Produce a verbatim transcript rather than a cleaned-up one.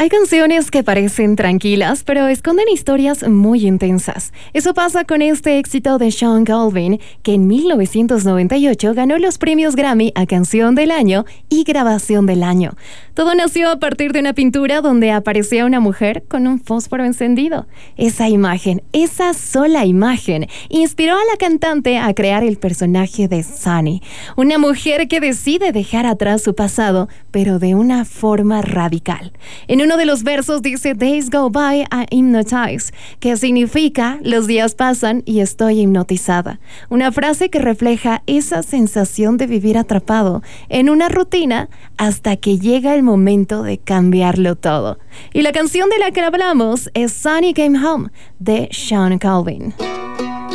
Hay canciones que parecen tranquilas, pero esconden historias muy intensas. Eso pasa con este éxito de Shawn Colvin, que en mil novecientos noventa y ocho ganó los premios Grammy a Canción del Año y Grabación del Año. Todo nació a partir de una pintura donde aparecía una mujer con un fósforo encendido. Esa imagen, esa sola imagen, inspiró a la cantante a crear el personaje de Sunny, una mujer que decide dejar atrás su pasado, pero de una forma radical. En uno de los versos dice "Days go by, I hypnotize", que significa "los días pasan y estoy hipnotizada". Una frase que refleja esa sensación de vivir atrapado en una rutina hasta que llega el momento de cambiarlo todo. Y la canción de la que hablamos es "Sunny Came Home" de Shawn Colvin.